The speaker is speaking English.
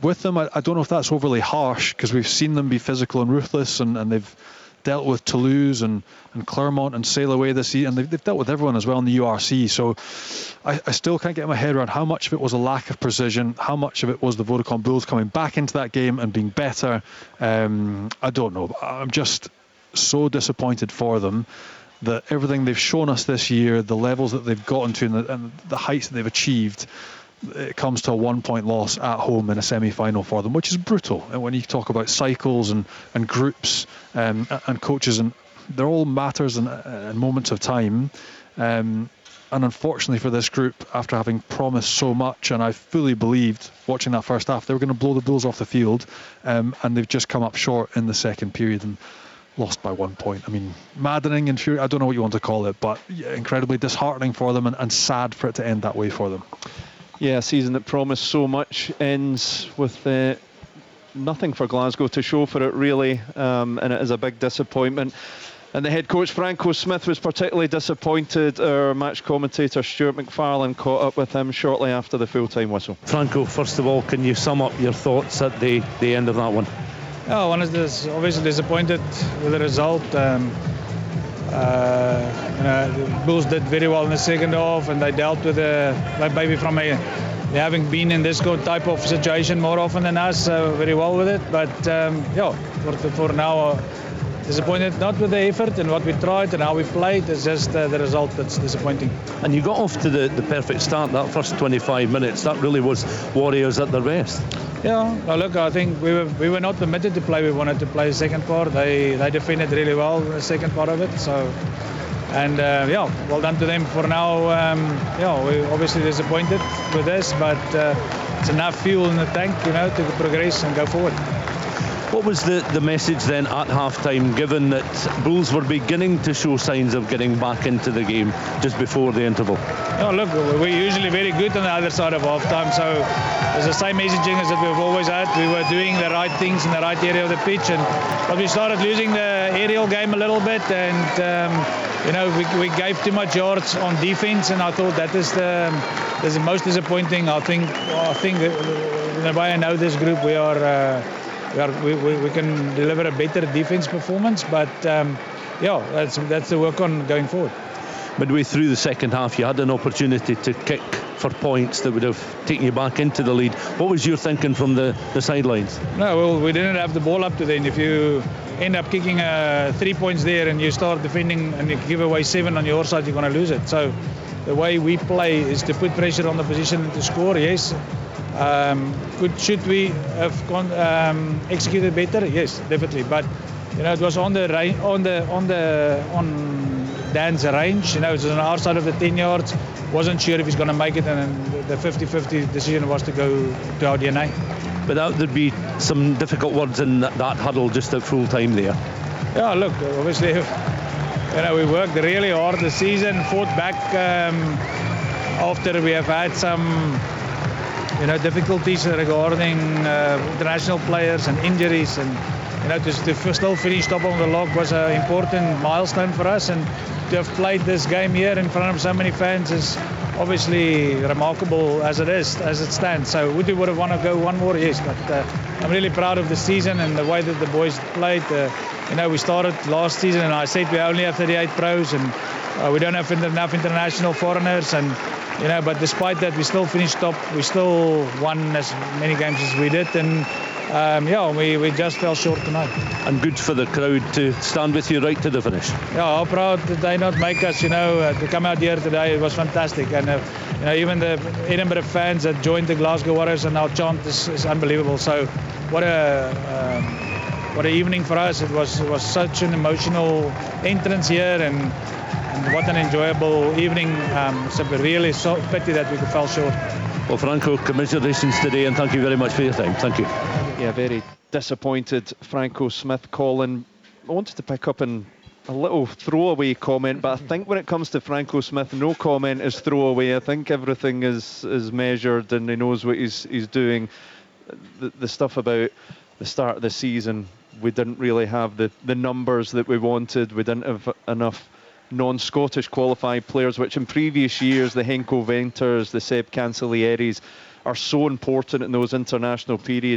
with them. I don't know if that's overly harsh, because we've seen them be physical and ruthless, and they've dealt with Toulouse and Clermont and Sail Away this season, and they've dealt with everyone as well in the URC. So I still can't get my head around how much of it was a lack of precision, how much of it was the Vodacom Bulls coming back into that game and being better. I don't know. I'm just so disappointed for them that everything they've shown us this year, the levels that they've gotten to and the heights that they've achieved, it comes to a 1-point loss at home in a semi-final for them, which is brutal. And when you talk about cycles and groups and coaches, and they're all matters and moments of time. And unfortunately for this group, after having promised so much, and I fully believed watching that first half they were going to blow the Bulls off the field, and they've just come up short in the second period and lost by 1 point. I mean, maddening and I don't know what you want to call it, but incredibly disheartening for them, and sad for it to end that way for them. Yeah, a season that promised so much ends with nothing for Glasgow to show for it, really, and it is a big disappointment. And the head coach, Franco Smith, was particularly disappointed. Our match commentator, Stuart McFarlane, caught up with him shortly after the full-time whistle. Franco, first of all, can you sum up your thoughts at the end of that one? Yeah, one is obviously disappointed with the result. The Bulls did very well in the second half, and they dealt with maybe from having been in this type of situation more often than us, very well with it. But for now, disappointed not with the effort and what we tried and how we played. It's just the result that's disappointing. And you got off to the perfect start. That first 25 minutes, that really was Warriors at their best. Yeah, well, look, I think we were not permitted to play. We wanted to play the second part. They defended really well the second part of it. So, and well done to them for now. We're obviously disappointed with this, but it's enough fuel in the tank, to progress and go forward. What was the message then at half-time, given that Bulls were beginning to show signs of getting back into the game just before the interval? Oh, look, we're usually very good on the other side of half-time, so it's the same messaging as that we've always had. We were doing the right things in the right area of the pitch, but we started losing the aerial game a little bit, and we gave too much yards on defense, and I thought that is the most disappointing. I think the way I know this group, we can deliver a better defense performance, but that's the work on going forward. Midway through the second half, you had an opportunity to kick for points that would have taken you back into the lead. What was your thinking from the sidelines? No, well, we didn't have the ball up to then. If you end up kicking 3 points there and you start defending and you give away 7 on your side, you're going to lose it. So the way we play is to put pressure on the position and to score, yes. Should we have executed better? Yes, definitely. But it was on Dan's range. It was on our side of the 10 yards. Wasn't sure if he's going to make it, and the 50-50 decision was to go to our DNA. But there'd be some difficult words in that huddle just at full time there. Yeah, look, obviously, we worked really hard this season, fought back after we have had some difficulties regarding international players and injuries, and to still finish top of the log was an important milestone for us, and to have played this game here in front of so many fans is obviously remarkable as it stands. So would we have want to go one more? Yes, but I'm really proud of the season and the way that the boys played. We started last season and I said we only have 38 pros and we don't have enough international foreigners, and but despite that we still finished top. We still won as many games as we did, and we just fell short tonight. And good for the crowd to stand with you right to the finish. Yeah, how proud did they not make us, to come out here today. It was fantastic, and even the Edinburgh fans that joined the Glasgow Warriors and our chant is unbelievable. So what an evening for us. It was such an emotional entrance here, and what an enjoyable evening. It's really so pity that we fell short. Well, Franco, commiserations today, and thank you very much for your time. Thank you. Yeah, very disappointed, Franco Smith. Colin, I wanted to pick up on a little throwaway comment, but I think when it comes to Franco Smith, no comment is throwaway. I think everything is measured, and he knows what he's doing. The stuff about the start of the season, we didn't really have the numbers that we wanted. We didn't have enough non-Scottish qualified players, which in previous years, the Henko Venters, the Seb Cancelieris, are so important in those international periods.